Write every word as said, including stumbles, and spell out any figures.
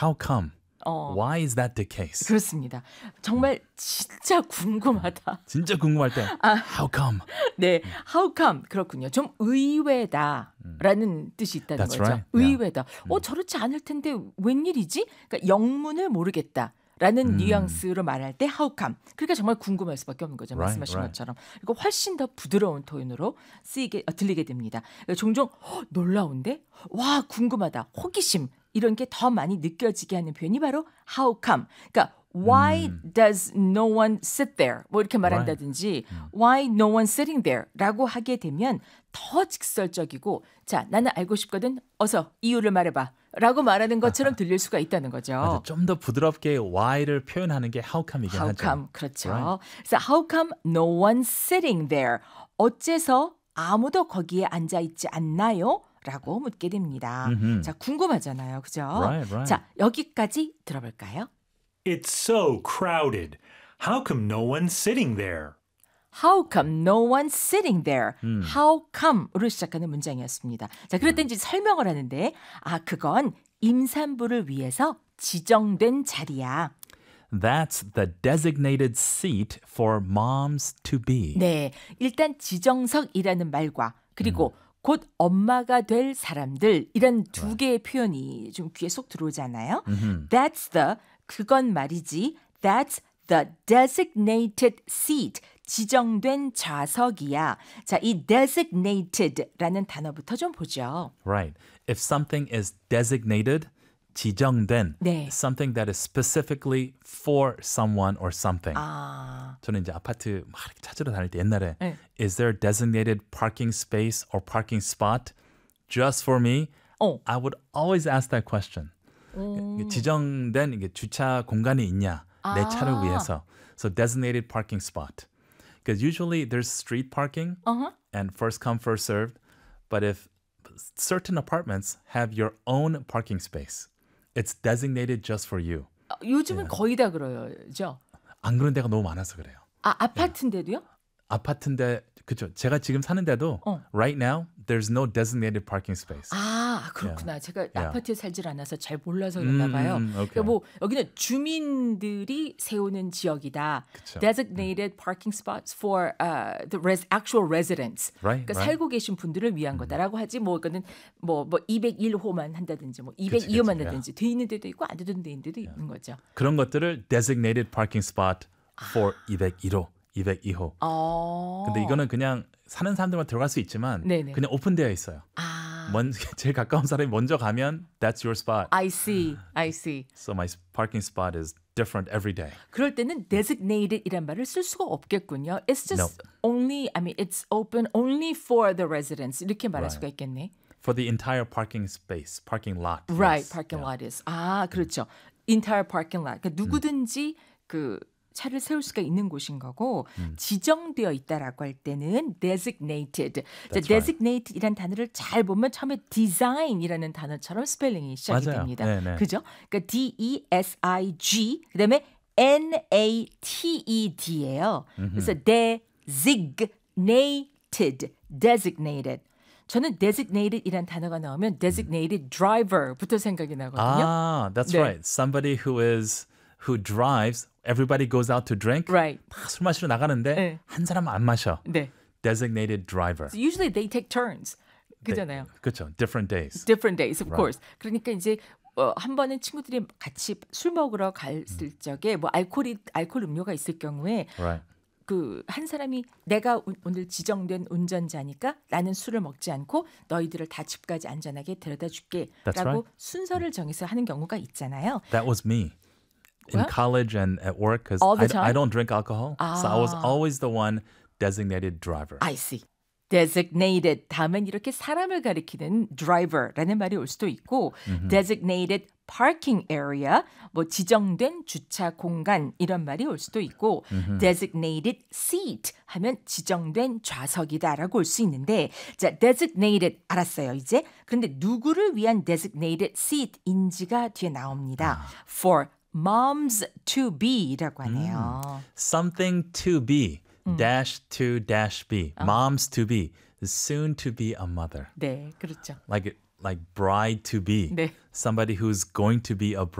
how come? 어, Why is that the case? 그렇습니다. 정말 진짜 궁금하다. 진짜 궁금할 때 how come? 네, how come? 그렇군요. 좀 의외다라는 뜻이 있다는 That's 거죠. right. 의외다. 어, 저렇지 않을 텐데 웬일이지? 그러니까 영문을 모르겠다. 라는 뉘앙스로 말할 때 how come. 그러니까 정말 궁금할 수밖에 없는 거죠. Right, 말씀하신 right. 것처럼. 그리고 훨씬 더 부드러운 톤으로 쓰이게 어, 들리게 됩니다. 그러니까 종종 어, 놀라운데? 와 궁금하다. 호기심. 이런 게 더 많이 느껴지게 하는 표현이 바로 how come. 그러니까 why does no one sit there? 뭐 이렇게 말한다든지 why no one sitting there? 라고 하게 되면 더 직설적이고 자 나는 알고 싶거든. 어서 이유를 말해봐. 라고 말하는 것처럼 들릴 수가 있다는 거죠. 좀 더 부드럽게 why를 표현하는 게 how come이긴 how 하죠. come 그렇죠. Right. 그래서 how come no one sitting there? 어째서 아무도 거기에 앉아 있지 않나요? 라고 묻게 됩니다. 음흠. 자 궁금하잖아요. 그죠? Right, right. 자 여기까지 들어볼까요? It's so crowded. How come no one's sitting there? How come no one sitting there? How come으로 시작하는 문장이었습니다. 자, 그럴 때 이제 설명을 하는데 아, 그건 임산부를 위해서 지정된 자리야. That's the designated seat for moms to be. 네, 일단 지정석이라는 말과 그리고 곧 엄마가 될 사람들 이런 두 개의 표현이 좀 귀에 쏙 들어오잖아요. That's the 그건 말이지. That's the designated seat. 지정된 좌석이야. 자, 이 designated라는 단어부터 좀 보죠. Right. If something is designated, 지정된, 네. something that is specifically for someone or something. 아, 저는 이제 아파트 막 이렇게 찾으러 다닐 때 옛날에 네. is there a designated parking space or parking spot just for me? 어. I would always ask that question. 이게 지정된 이게 주차 공간이 있냐 내 차를 아. 위해서. So designated parking spot. Because usually there's street parking uh-huh. and first come first served. But if certain apartments have your own parking space, it's designated just for you. 어, 요즘은 거의 다 그러죠. 안 그런 데가 너무 많아서 그래요. 아, 아파트인데도요? 아파트인데 그렇죠. 제가 지금 사는 데도 어. right now there's no designated parking space. 아, 그렇구나. 제가 Yeah. 아파트에 살질 않아서 잘 몰라서 그런가 봐요. 음, okay. 그러니까 뭐 여기는 주민들이 세우는 지역이다. 그쵸. Designated parking spots for uh, the res, actual residents. Right, 그러니까 right. 살고 계신 분들을 위한 거다라고 하지 뭐 이거는 뭐, 뭐 이백일 호만 한다든지 뭐 이백이 호만 그치, 한다든지 돼 있는 데도 있고 안 돼 있는 데도 있는 거죠. 그런 것들을 designated parking spot for 이백일 호, 이백이 호. 어. 근데 이거는 그냥 사는 사람들만 들어갈 수 있지만 네네. 그냥 오픈되어 있어요. 아. 먼, 제일 가까운 사람이 먼저 가면 that's your spot. I see. I see. So my parking spot is different every day. 그럴 때는 designated 이란 말을 쓸 수가 없겠군요. It's just Nope. only, I mean, it's open only for the residents. 이렇게 말할 Right. 수가 있겠네. For the entire parking space, parking lot. Right, yes. parking Yeah. lot is. 아, 그렇죠. Entire parking lot. 그러니까 누구든지 그 차를 세울 수가 있는 곳인 거고 지정되어 있다라고 할 때는 designated. 자, That's right. designated이란 단어를 잘 보면 처음에 design이라는 단어처럼 스펠링이 시작이 맞아요. 됩니다. 네, 네. 그죠? 그러니까 D E S I G 그다음에 N A T E D예요. 그래서 designated, designated. 저는 designated이란 단어가 나오면 designated driver부터 생각이 나거든요. Ah, that's 네. right. Somebody who is who drives. Everybody goes out to drink. Right. 막 술 마시러 나가는데 네. 한 사람은 안 마셔. 네. Designated driver. So usually they take turns. 그잖아요. 그렇죠. Different days. Different days, of Right. course. 그러니까 이제 어, 한 번은 친구들이 같이 술 먹으러 갔을 적에 뭐 알코올이 알코올 음료가 있을 경우에 Right. 그 한 사람이 내가 오- 오늘 지정된 운전자니까 나는 술을 먹지 않고 너희들을 다 집까지 안전하게 데려다 That's 줄게라고 right. 순서를 정해서 하는 경우가 있잖아요. That was me. In What? college and at work, because All the I, time? I don't drink alcohol, so I was Ah. always the one designated driver. I see. designated 다음엔 이렇게 사람을 가리키는 driver라는 말이 올 수도 있고 designated parking area 뭐 지정된 주차 공간 이런 말이 올 수도 있고 designated seat 하면 지정된 좌석이다라고 올 수 있는데 자 designated 알았어요 이제 그런데 누구를 위한 designated seat인지가 뒤에 나옵니다. For moms to be라고 하네요. Something to be, dash to dash be, moms to be, soon to be a mother. 네, 그렇죠. Like like bride to be, 네. somebody who's going to be a bride.